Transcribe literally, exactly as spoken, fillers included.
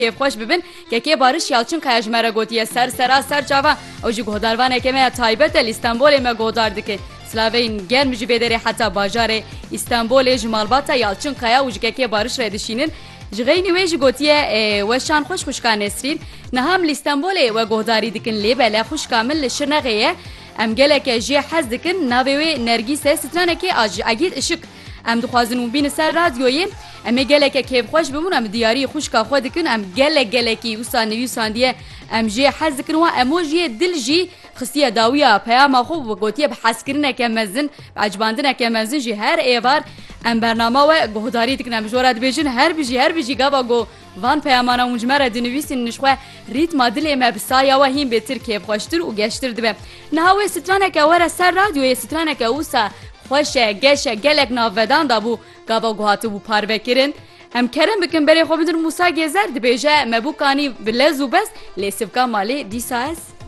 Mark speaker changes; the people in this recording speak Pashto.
Speaker 1: خوش ببین که که بارش یالچن کاج مرا گوتیه سر سرا سر جاوا او جی گهداروان که ما تایبت استانبول ما گهدار دکه سلاوین گرم جی بدره حتی بازار استانبول جمالبات یالچن کایا او جی که بارش ردشینن جغینی ویج گوتیه وشان خوش خوش کان نسرین نهم استانبول و گهداری دکن لی بلا خوش کامل شرنغه ام گله که جی حز دکن ناوی نرگیس سترانه که اج اگید اشک ام دخوازن بین سر رادیوی ام گله که کیف خوش بمون ام دیاری خوش کا خود کن ام گله گله کی وسان وسان دی ام جی حز کن و اموجی دل جی خصیه داویا پیام خو و گوتیه بحث کرنه که مزن عجباندنه که مزن جی هر ایوار ام برنامه و گهداری دکن ام جورات بیجن هر بیجی هر بیجی گابا گو وان پیامانا مجمره دنویسین نشخه ریتم دل ما بسایا و هیم بهتر کیف خوشتر و گشتر دبه نهاوی سترانه که ور سر رادیو سترانه که وسا خوشه گشه گلک ناودان دابو گاوا گوهاتو بو پارو کرن هم کرم بکن بری خوب در موسا گزر دبیجه مبو کانی بلزو بس لیسفکا مالی دیساز